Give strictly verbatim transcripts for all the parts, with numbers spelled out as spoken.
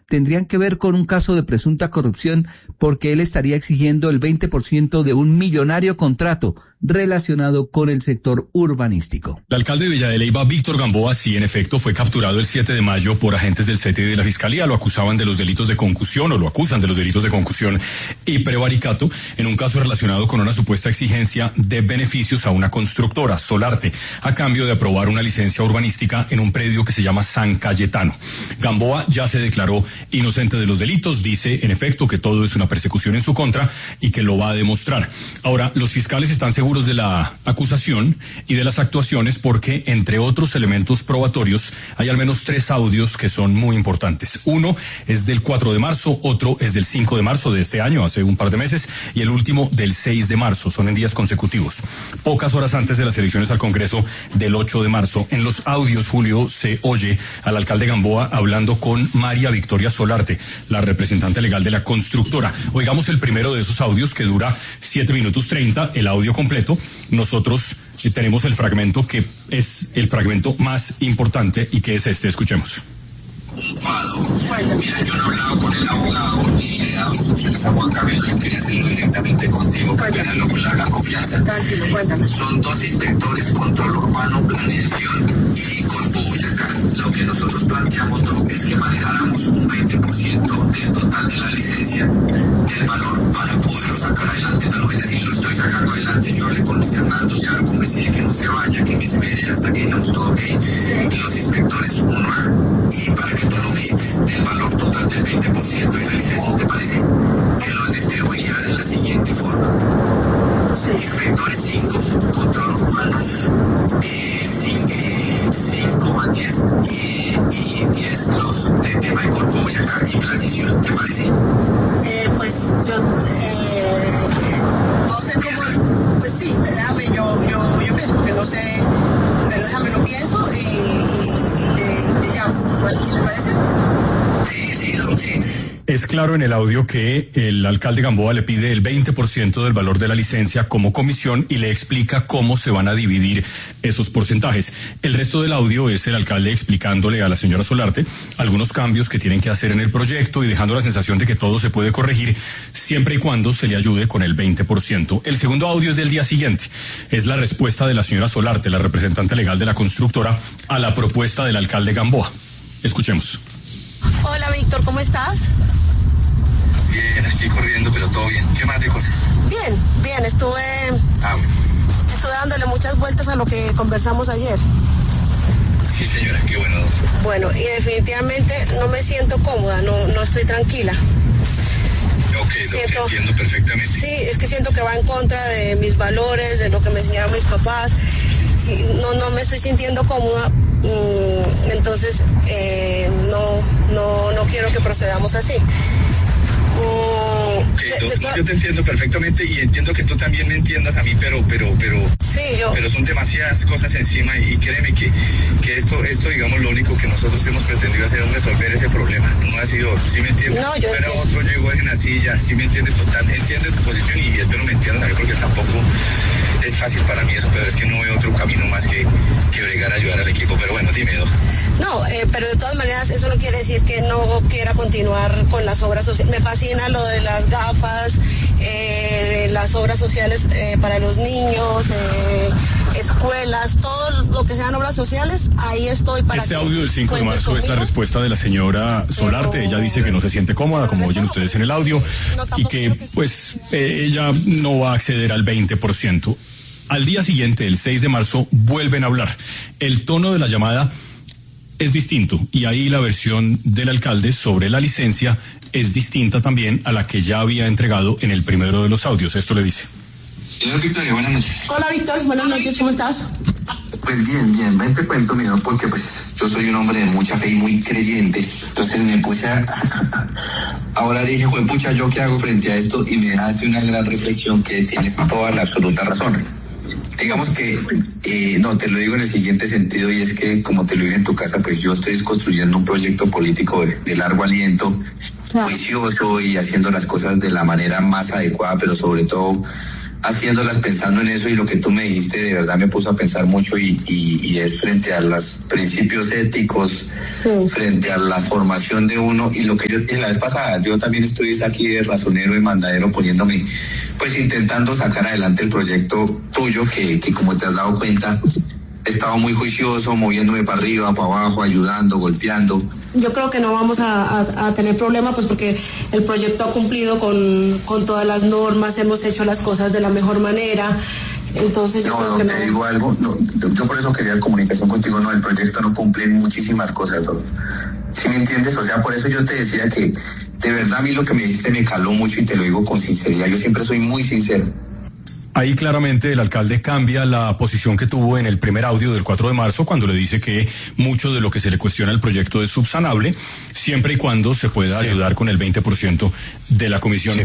tendrían que ver con un caso de presunta corrupción porque él estaría exigiendo el veinte por ciento de un millonario contrato relacionado con el sector urbanístico. El alcalde de Villa de Leyva, Víctor Gamboa, sí, en efecto, fue capturado el siete de mayo por agentes del C T de la Fiscalía. Lo acusaban de los delitos de concusión, o lo acusan de los delitos de concusión y prevaricato, en un caso relacionado con una supuesta exigencia de beneficios a una constructora, Solarte, a cambio de aprobar una licencia urbanística en un predio que se llama San Cayetano. Gamboa ya se declaró inocente de los delitos, dice, en efecto, que todo es una persecución en su contra y que lo va a demostrar. Ahora, los fiscales están seguros de la acusación y de las actuaciones porque, entre otros elementos probatorios, hay al menos tres audios que son muy importantes. Uno es del cuatro de marzo, otro es del cinco de marzo de este año, hace un par de meses, y el último del seis de marzo, son en días consecutivos. Pocas horas antes de las elecciones al Congreso del ocho de marzo, en los audios, Julio, se oye al alcalde Gamboa hablando con María Victoria Solarte, la representante legal de la constructora. Oigamos el primero de esos audios que dura siete minutos treinta, el audio completo. Nosotros eh, tenemos el fragmento que es el fragmento más importante y que es este, escuchemos. Mira, yo no he hablado con el abogado y le he dado instrucciones a Juan Camilo y quería hacerlo directamente contigo, que apenas lo la, la confianza. Son dos inspectores, control urbano, planeación y Corpo Boyacá. Lo que nosotros planteamos no, es que manejáramos un veinte por ciento del total de la licencia, del valor, para poderlo sacar adelante. No lo voy a decir, lo estoy sacando adelante. Yo hablé con Luis Fernando, ya lo convencí de que no se vaya, que me espere hasta que digamos todo ok. Y los inspectores, uno A, y para que tú lo metes del valor total del veinte por ciento de la licencia, ¿te parece? Que lo distribuiría de la siguiente forma. Inspectores cinco, control urbano, cinco más diez y diez los de tema de Corpo Boyacá y planeación, ¿te parece? Eh, pues yo eh, no sé cómo, pues sí, déjame, yo, yo, yo pienso que no sé, pero déjame lo pienso y, y, y te, te llamo, ¿le parece? Sí, sí, lo sí. Es claro en el audio que el alcalde Gamboa le pide el veinte por ciento del valor de la licencia como comisión y le explica cómo se van a dividir esos porcentajes. El resto del audio es el alcalde explicándole a la señora Solarte algunos cambios que tienen que hacer en el proyecto y dejando la sensación de que todo se puede corregir siempre y cuando se le ayude con el veinte por ciento. El segundo audio es del día siguiente. Es la respuesta de la señora Solarte, la representante legal de la constructora, a la propuesta del alcalde Gamboa. Escuchemos. Hola, Víctor, ¿cómo estás? Bien, aquí corriendo, pero todo bien. ¿Qué más de cosas? Bien, bien, estuve, Ah, bueno. estuve dándole muchas vueltas a lo que conversamos ayer. Sí, señora, qué bueno. Bueno, y definitivamente no me siento cómoda, no, no estoy tranquila. Ok, Siento- lo entiendo perfectamente. Sí, es que siento que va en contra de mis valores, de lo que me enseñaron mis papás. Sí, no, no me estoy sintiendo cómoda, mm, entonces eh, no, no, no quiero que procedamos así. Mm, Ok, de- no, de no, to- yo te entiendo perfectamente y entiendo que tú también me entiendas a mí, pero, pero, pero, sí, yo. pero son demasiadas cosas encima y, y créeme que, que esto, esto, digamos, lo único que nosotros hemos pretendido hacer es resolver ese problema. No ha sido, ¿sí me entiendes? No, yo Pero entiendo. otro llegó en la silla, ¿sí me entiendes? Total, entiendes tu posición y espero me entiendas a mí porque tampoco es fácil para mí eso, pero es que no veo otro camino más que, que bregar a ayudar al equipo. Pero bueno, dime, Doc. No, eh, pero de todas maneras eso no quiere decir que no quiera continuar con las obras sociales. Me fascina lo de las gafas, eh, las obras sociales eh, para los niños, eh, escuelas, todo lo que sean obras sociales, ahí estoy para Este que audio del cinco de cuenten marzo es la conmigo. respuesta de la señora Solarte. Ella dice que no se siente cómoda, como oyen ustedes en el audio, y que pues eh, ella no va a acceder al veinte por ciento. Al día siguiente, el seis de marzo, vuelven a hablar. El tono de la llamada es distinto y ahí la versión del alcalde sobre la licencia es distinta también a la que ya había entregado en el primero de los audios. Esto le dice. Señor Victoria, buenas noches. Hola, Víctor, buenas noches, ¿cómo estás? Pues bien, bien, ven te cuento, mi don, porque pues yo soy un hombre de mucha fe y muy creyente. Entonces me puse a, a orar y dije, pues pucha, ¿yo qué hago frente a esto? Y me hace una gran reflexión que tienes toda la absoluta razón. Digamos que, eh, no, te lo digo en el siguiente sentido, y es que, como te lo dije en tu casa, pues yo estoy construyendo un proyecto político de, de largo aliento, juicioso y haciendo las cosas de la manera más adecuada, pero sobre todo haciéndolas pensando en eso, y lo que tú me dijiste de verdad me puso a pensar mucho y, y, y es frente a los principios éticos sí. frente a la formación de uno y lo que yo, y la vez pasada, yo también estuve aquí de razonero y mandadero poniéndome, pues intentando sacar adelante el proyecto tuyo que, que como te has dado cuenta, he estado muy juicioso, moviéndome para arriba, para abajo, ayudando, golpeando. Yo creo que no vamos a, a, a tener problema, pues porque el proyecto ha cumplido con, con todas las normas, hemos hecho las cosas de la mejor manera. Entonces yo no, creo no, que te no. digo algo, no, yo por eso quería comunicación contigo, no, el proyecto no cumple muchísimas cosas, ¿no? ¿Sí me entiendes? O sea, por eso yo te decía que de verdad a mí lo que me dijiste me caló mucho y te lo digo con sinceridad, yo siempre soy muy sincero. Ahí claramente el alcalde cambia la posición que tuvo en el primer audio del cuatro de marzo cuando le dice que mucho de lo que se le cuestiona al proyecto es subsanable, siempre y cuando se pueda sí. ayudar con el veinte por ciento de la comisión. Sí.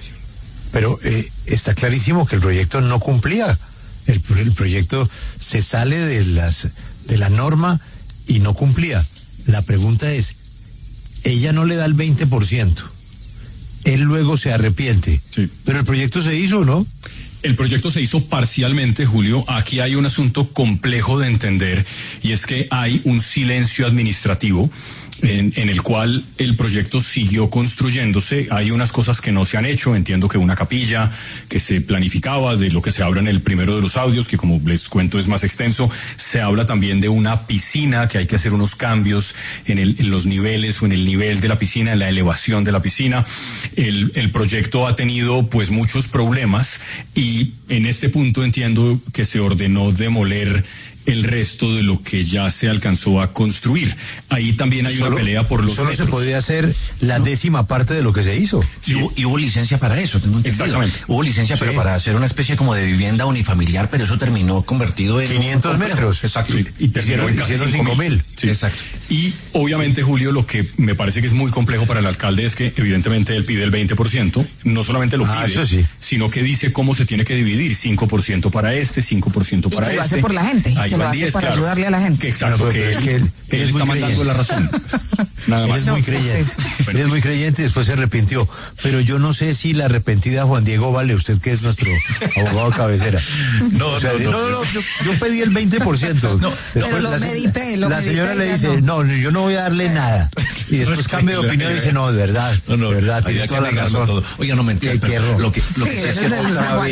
Pero eh, está clarísimo que el proyecto no cumplía. El, el proyecto se sale de las de la norma y no cumplía. La pregunta es, ella no le da el veinte por ciento. Él luego se arrepiente. Sí. Pero el proyecto se hizo, ¿no? El proyecto se hizo parcialmente, Julio. Aquí hay un asunto complejo de entender y es que hay un silencio administrativo en, en el cual el proyecto siguió construyéndose. Hay unas cosas que no se han hecho. Entiendo que una capilla que se planificaba, de lo que se habla en el primero de los audios, que como les cuento es más extenso. Se habla también de una piscina, que hay que hacer unos cambios en, el, en los niveles o en el nivel de la piscina, en la elevación de la piscina. El, el proyecto ha tenido pues muchos problemas y en este punto entiendo que se ordenó demoler el resto de lo que ya se alcanzó a construir. Ahí también hay solo, una pelea por los Solo metros. Se podía hacer la no. décima parte de lo que se hizo. Sí. Y, hubo, y hubo licencia para eso, tengo entendido. Exactamente. Hubo licencia, sí. pero para hacer una especie como de vivienda unifamiliar, pero eso terminó convertido en... quinientos metros. Exacto. Sí. Y terminó en casi cinco mil. Sí. Exacto. Y obviamente, Julio, lo que me parece que es muy complejo para el alcalde es que evidentemente él pide el veinte por ciento, no solamente lo ah, pide, eso sí. sino que dice cómo se tiene que dividir, cinco por ciento para este, cinco por ciento para y que este. lo hace por la gente, Ahí que lo hace diez, para claro. ayudarle a la gente. Que exacto, bueno, que, es que él, él, él está mandando la razón. Nada más. Él es muy creyente. Él es muy creyente y después se arrepintió. Pero yo no sé si la arrepentida Juan Diego Vale, usted que es nuestro abogado cabecera. No, o sea, no, no, no, no, no yo, yo pedí el veinte por ciento. No, pero lo la, medité, lo La medité, señora le dice, no. no, yo no voy a darle nada. Y después cambia de opinión y dice, no, de verdad, no, no, de verdad, tiene toda la razón. Todo. Oiga, no mentira, pero lo que, lo que sí, sí es cierto,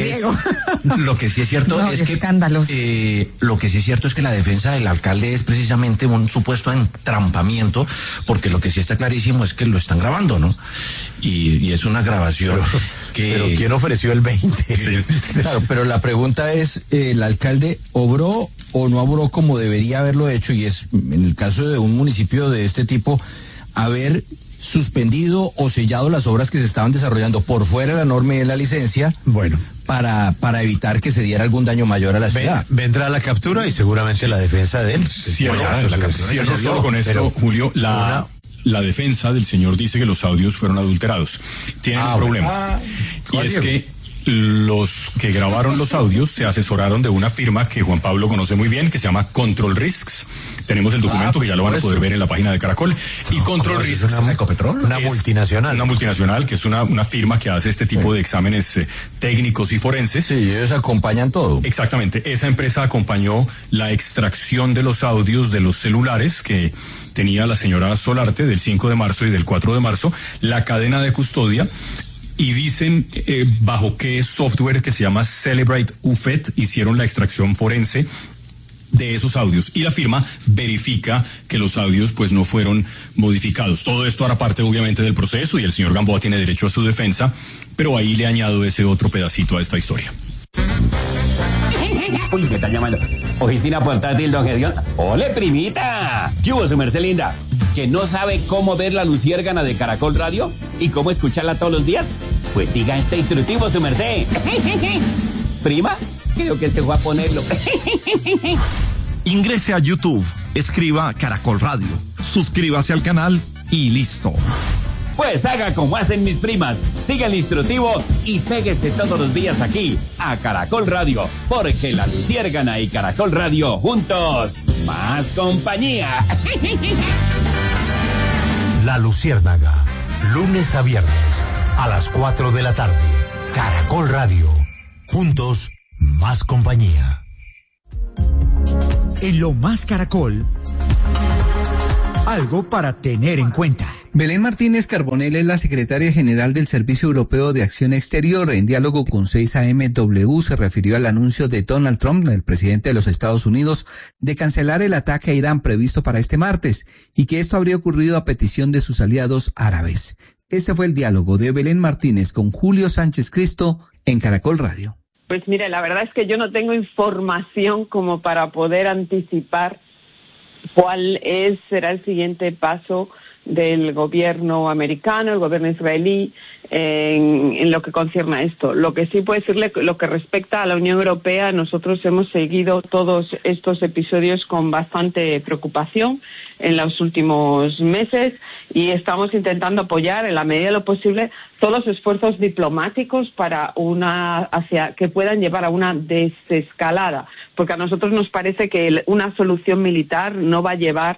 es lo que sí es cierto no, es que eh, lo que sí es cierto es que la defensa del alcalde es precisamente un supuesto entrampamiento, porque lo que sí está clarísimo es que lo están grabando, ¿no? Y, y es una grabación pero, que... Pero ¿quién ofreció el veinte? Claro, pero la pregunta es, eh, ¿el alcalde obró o no obró como debería haberlo hecho? Y es, en el caso de un municipio de este tipo, haber suspendido o sellado las obras que se estaban desarrollando por fuera de la norma y de la licencia. Bueno. Para, para evitar que se diera algún daño mayor a la ciudad. Ven, vendrá la captura y seguramente la defensa de él. Cierto, la captura. Cierto, solo con esto, pero, Julio, la... Una, la defensa del señor dice que los audios fueron adulterados. Tienen ah, un problema. Ah, y es Diego. que los que grabaron los audios se asesoraron de una firma que Juan Pablo conoce muy bien, que se llama Control Risks. Tenemos el documento ah, que ya lo van a poder ver en la página de Caracol. Y no, Control Risks es una, Ecopetrol, una multinacional. Una multinacional, que es una, una firma que hace este tipo sí. de exámenes eh, técnicos y forenses. Sí, ellos acompañan todo. Exactamente. Esa empresa acompañó la extracción de los audios de los celulares que tenía la señora Solarte del cinco de marzo y del cuatro de marzo, la cadena de custodia. Y dicen eh, bajo qué software que se llama Celebrate U F E T hicieron la extracción forense de esos audios. Y la firma verifica que los audios pues no fueron modificados. Todo esto hará parte obviamente del proceso y el señor Gamboa tiene derecho a su defensa, pero ahí le añado ese otro pedacito a esta historia. Uy, me están llamando. Oficina portátil, don Gedeón. ¡Ole, primita! ¿Qué hubo, su merced linda? ¿Que no sabe cómo ver la luciérgana de Caracol Radio? ¿Y cómo escucharla todos los días? Pues siga este instructivo, su merced. ¿Prima? Creo que se fue a ponerlo. Ingrese a YouTube, escriba Caracol Radio, suscríbase al canal y listo. Pues haga como hacen mis primas, siga el instructivo y péguese todos los días aquí a Caracol Radio, porque la luciérgana y Caracol Radio juntos, más compañía. La Luciérnaga, lunes a viernes a las cuatro de la tarde. Caracol Radio, juntos, más compañía. En Lo Más Caracol, Algo para tener en cuenta. Belén Martínez Carbonell es la secretaria general del Servicio Europeo de Acción Exterior. En diálogo con seis A M W se refirió al anuncio de Donald Trump, el presidente de los Estados Unidos, de cancelar el ataque a Irán previsto para este martes y que esto habría ocurrido a petición de sus aliados árabes. Este fue el diálogo de Belén Martínez con Julio Sánchez Cristo en Caracol Radio. Pues mire, la verdad es que yo no tengo información como para poder anticipar cuál es será el siguiente paso del gobierno americano, el gobierno israelí, en, en lo que concierne a esto. Lo que sí puedo decirle, lo que respecta a la Unión Europea, nosotros hemos seguido todos estos episodios con bastante preocupación en los últimos meses y estamos intentando apoyar en la medida de lo posible todos los esfuerzos diplomáticos para una hacia que puedan llevar a una desescalada, porque a nosotros nos parece que una solución militar no va a llevar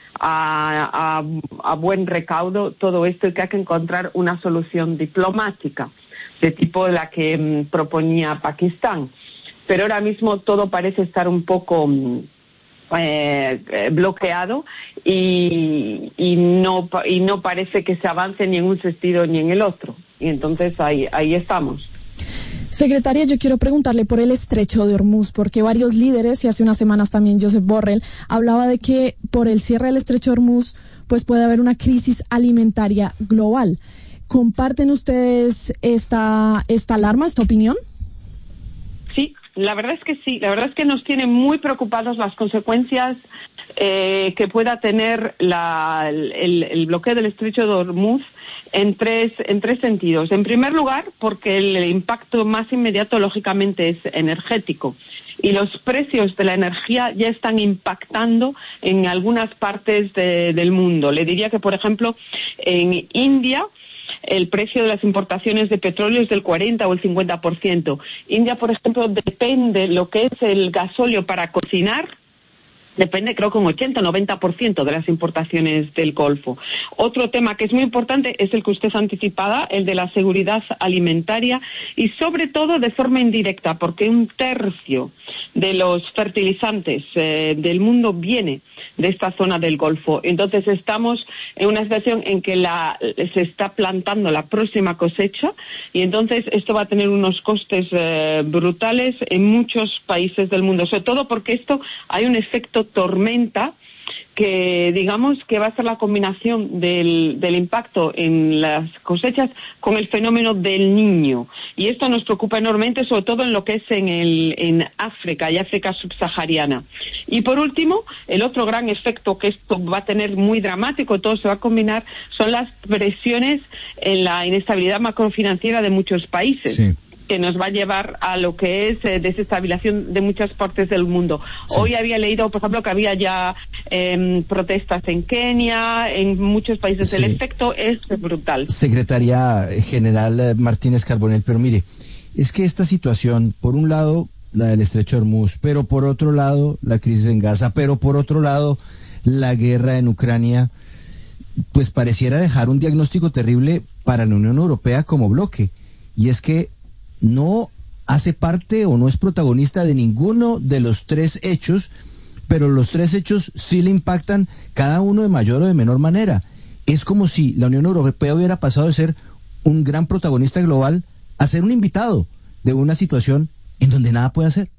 A, a, a buen recaudo todo esto y que hay que encontrar una solución diplomática de tipo la que mm, proponía Pakistán. Pero ahora mismo todo parece estar un poco eh, bloqueado y, y, no, y no parece que se avance ni en un sentido ni en el otro. Y entonces ahí, ahí estamos. Secretaria, yo quiero preguntarle por el estrecho de Hormuz, porque varios líderes, y hace unas semanas también Josep Borrell, hablaba de que por el cierre del estrecho de Hormuz, pues puede haber una crisis alimentaria global. ¿Comparten ustedes esta, esta alarma, esta opinión? Sí, la verdad es que sí. La verdad es que nos tienen muy preocupados las consecuencias eh, que pueda tener la, el, el bloqueo del estrecho de Hormuz en tres, en tres sentidos. En primer lugar, porque el, el impacto más inmediato, lógicamente, es energético. Y los precios de la energía ya están impactando en algunas partes de, del mundo. Le diría que, por ejemplo, en India, el precio de las importaciones de petróleo es del cuarenta o el cincuenta por ciento. India, por ejemplo, depende lo que es el gasóleo para cocinar, depende creo que un ochenta o noventa por ciento de las importaciones del Golfo. Otro tema que es muy importante es el que usted anticipaba, el de la seguridad alimentaria y sobre todo de forma indirecta, porque un tercio de los fertilizantes eh, del mundo viene de esta zona del Golfo. Entonces estamos en una situación en que la, se está plantando la próxima cosecha y entonces esto va a tener unos costes eh, brutales en muchos países del mundo, sobre todo porque esto hay un efecto tormenta que digamos que va a ser la combinación del, del impacto en las cosechas con el fenómeno del Niño. Y esto nos preocupa enormemente, sobre todo en lo que es en, el, en África y África subsahariana. Y por último, el otro gran efecto que esto va a tener muy dramático, todo se va a combinar, son las presiones en la inestabilidad macrofinanciera de muchos países. Sí, que nos va a llevar a lo que es eh, desestabilización de muchas partes del mundo. Sí. Hoy había leído, por ejemplo, que había ya eh, protestas en Kenia, en muchos países. Sí. El efecto es brutal. Secretaria General Martínez Carbonell, pero mire, es que esta situación, por un lado, la del estrecho de Hormuz, pero por otro lado, la crisis en Gaza, pero por otro lado, la guerra en Ucrania, pues pareciera dejar un diagnóstico terrible para la Unión Europea como bloque. Y es que no hace parte o no es protagonista de ninguno de los tres hechos, pero los tres hechos sí le impactan cada uno de mayor o de menor manera. Es como si la Unión Europea hubiera pasado de ser un gran protagonista global a ser un invitado de una situación en donde nada puede hacer.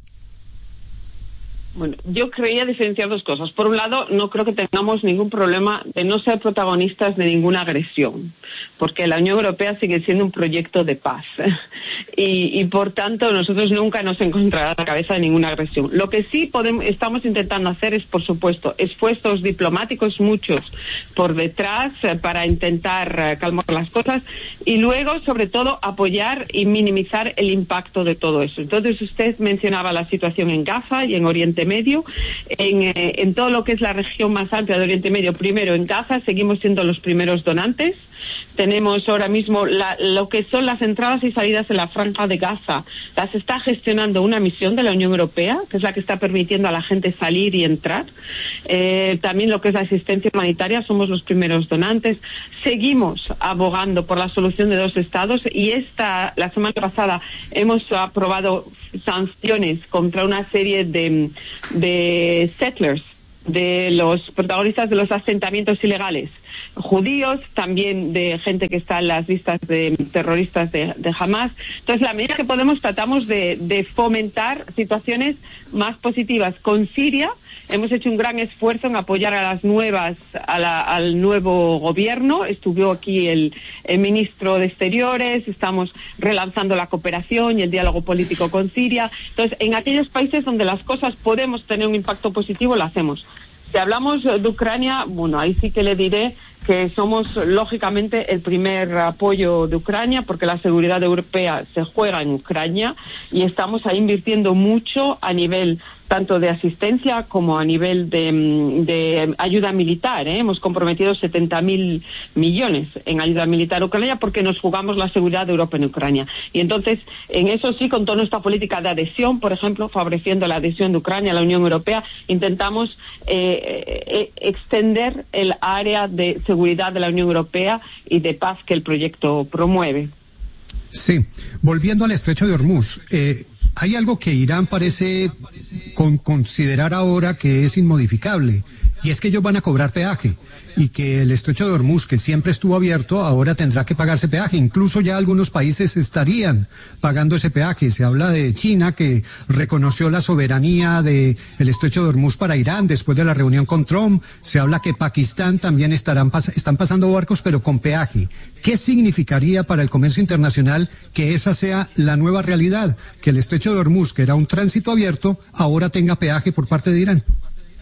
Bueno, yo creía diferenciar dos cosas. Por un lado, no creo que tengamos ningún problema de no ser protagonistas de ninguna agresión, porque la Unión Europea sigue siendo un proyecto de paz y, y por tanto nosotros nunca nos encontrará a la cabeza de ninguna agresión. Lo que sí podemos, estamos intentando hacer es, por supuesto, esfuerzos diplomáticos muchos por detrás eh, para intentar eh, calmar las cosas y luego, sobre todo, apoyar y minimizar el impacto de todo eso. Entonces, usted mencionaba la situación en Gaza y en Oriente Medio, en, eh, en todo lo que es la región más amplia de Oriente Medio. Primero, en Gaza seguimos siendo los primeros donantes. Tenemos ahora mismo la, lo que son las entradas y salidas en la franja de Gaza. Las está gestionando una misión de la Unión Europea, que es la que está permitiendo a la gente salir y entrar. Eh, también lo que es la asistencia humanitaria, somos los primeros donantes. Seguimos abogando por la solución de dos estados y esta, la semana pasada hemos aprobado sanciones contra una serie de, de settlers de los protagonistas de los asentamientos ilegales judíos, también de gente que está en las listas de terroristas de, de Hamas. Entonces, la medida que podemos, tratamos de, de fomentar situaciones más positivas. Con Siria hemos hecho un gran esfuerzo en apoyar a las nuevas, a la, al nuevo gobierno. Estuvo aquí el, el ministro de Exteriores, estamos relanzando la cooperación y el diálogo político con Siria. Entonces, en aquellos países donde las cosas podemos tener un impacto positivo, lo hacemos. Si hablamos de Ucrania, bueno, ahí sí que le diré que somos, lógicamente, el primer apoyo de Ucrania, porque la seguridad europea se juega en Ucrania y estamos ahí invirtiendo mucho a nivel tanto de asistencia como a nivel de, de ayuda militar, ¿eh? Hemos comprometido setenta mil millones en ayuda militar a Ucrania porque nos jugamos la seguridad de Europa en Ucrania. Y entonces, en eso sí, con toda nuestra política de adhesión, por ejemplo, favoreciendo la adhesión de Ucrania a la Unión Europea, intentamos eh, eh, extender el área de seguridad de la Unión Europea y de paz que el proyecto promueve. Sí, volviendo al estrecho de Hormuz, eh, hay algo que Irán parece con considerar ahora que es inmodificable, y es que ellos van a cobrar peaje, y que el estrecho de Hormuz, que siempre estuvo abierto, ahora tendrá que pagarse peaje. Incluso ya algunos países estarían pagando ese peaje. Se habla de China, que reconoció la soberanía del estrecho de Hormuz para Irán después de la reunión con Trump. Se habla que Pakistán también estarán pas- están pasando barcos, pero con peaje. ¿Qué significaría para el comercio internacional que esa sea la nueva realidad? Que el estrecho de Hormuz, que era un tránsito abierto, ahora tenga peaje por parte de Irán.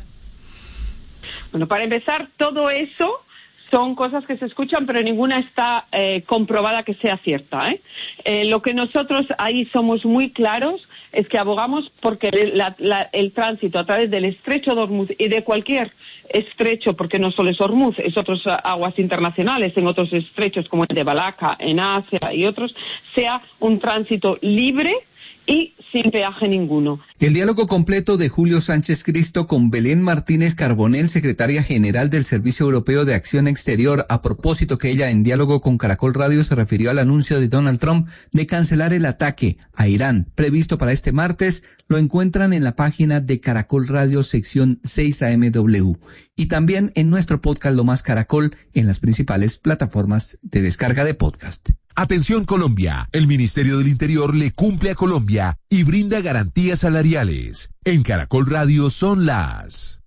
Bueno, para empezar, todo eso son cosas que se escuchan, pero ninguna está eh, comprobada que sea cierta, ¿eh? Eh, lo que nosotros ahí somos muy claros es que abogamos porque la, la, el tránsito a través del estrecho de Hormuz y de cualquier estrecho, porque no solo es Hormuz, es otras aguas internacionales, en otros estrechos como el de Balaca, en Asia y otros, sea un tránsito libre y sin peaje ninguno. El diálogo completo de Julio Sánchez Cristo con Belén Martínez Carbonell, secretaria general del Servicio Europeo de Acción Exterior, a propósito que ella en diálogo con Caracol Radio se refirió al anuncio de Donald Trump de cancelar el ataque a Irán previsto para este martes, lo encuentran en la página de Caracol Radio sección seis A M W y también en nuestro podcast Lo Más Caracol en las principales plataformas de descarga de podcast. Atención Colombia, el Ministerio del Interior le cumple a Colombia y brinda garantías salariales. En Caracol Radio son las...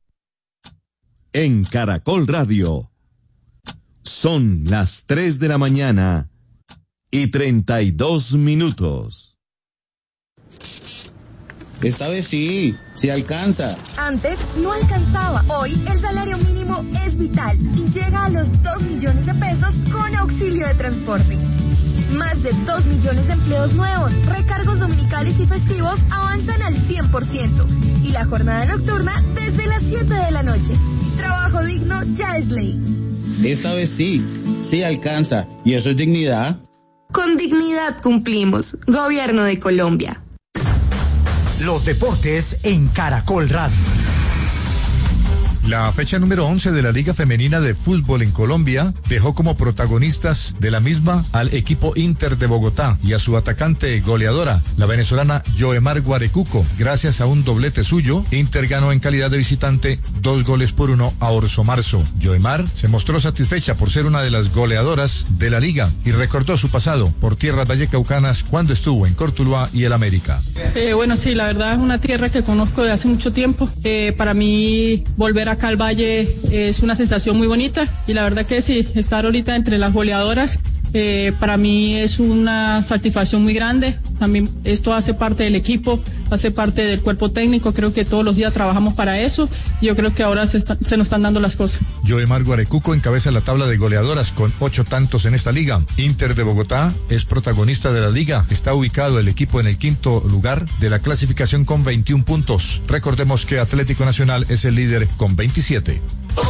En Caracol Radio son las tres de la mañana y treinta y dos minutos. Esta vez sí, sí alcanza. Antes no alcanzaba. Hoy el salario mínimo es vital y llega a los dos millones de pesos con auxilio de transporte. Más de dos millones de empleos nuevos, recargos dominicales y festivos avanzan al cien por ciento. Y la jornada nocturna desde las siete de la noche. Trabajo digno ya es ley. Esta vez sí, sí alcanza. ¿Y eso es dignidad? Con dignidad cumplimos. Gobierno de Colombia. Los deportes en Caracol Radio. La fecha número once de la Liga Femenina de Fútbol en Colombia dejó como protagonistas de la misma al equipo Inter de Bogotá y a su atacante goleadora, la venezolana Yoemar Guarecuco. Gracias a un doblete suyo, Inter ganó en calidad de visitante dos goles por uno a Orso Marzo. Yoemar se mostró satisfecha por ser una de las goleadoras de la liga y recordó su pasado por tierras vallecaucanas cuando estuvo en Cortuluá y el América. Eh, bueno, sí, la verdad es una tierra que conozco de hace mucho tiempo. Eh, para mí volver a acá al Valle es una sensación muy bonita y la verdad que sí, estar ahorita entre las goleadoras eh, para mí es una satisfacción muy grande. También esto hace parte del equipo, hace parte del cuerpo técnico, creo que todos los días trabajamos para eso y yo creo que ahora se, está, se nos están dando las cosas. Yoemar Guarecuco encabeza la tabla de goleadoras con ocho tantos en esta liga. Inter de Bogotá es protagonista de la liga, está ubicado el equipo en el quinto lugar de la clasificación con veintiún puntos. Recordemos que Atlético Nacional es el líder con veintisiete.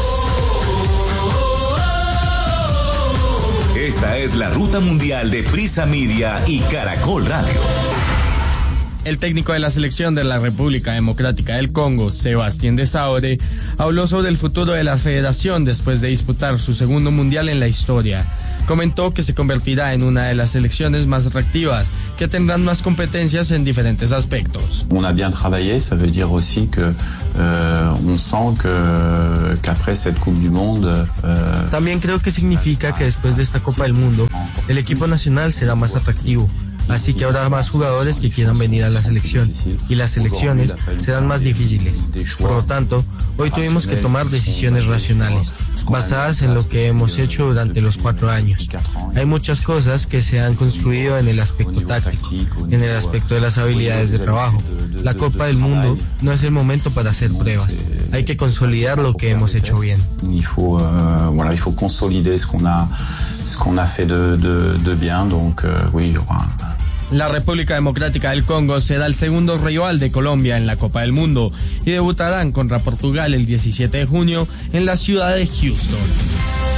Esta es la ruta mundial de Prisa Media y Caracol Radio. El técnico de la selección de la República Democrática del Congo, Sebastien Desabre, habló sobre el futuro de la federación después de disputar su segundo mundial en la historia. Comentó que se convertirá en una de las selecciones más atractivas que tendrán más competencias en diferentes aspectos. On a bien travaillé, ça veut dire aussi que euh, on sent que qu'après cette Coupe du Monde euh, También creo que significa que después de esta Copa del Mundo, el equipo nacional será más atractivo. Así que habrá más jugadores que quieran venir a la selección y las selecciones serán más difíciles. Por lo tanto, hoy tuvimos que tomar decisiones racionales, basadas en lo que hemos hecho durante los cuatro años. Hay muchas cosas que se han construido en el aspecto táctico, en el aspecto de las habilidades de trabajo. La Copa del Mundo no es el momento para hacer pruebas. Hay que consolidar lo que hemos hecho bien. Il faut, euh, voilà, il faut consolider ce qu'on a, ce qu'on a fait de, de, de bien. Donc, euh, oui, il y aura un... La República Democrática del Congo será el segundo rival de Colombia en la Copa del Mundo y debutarán contra Portugal el diecisiete de junio en la ciudad de Houston.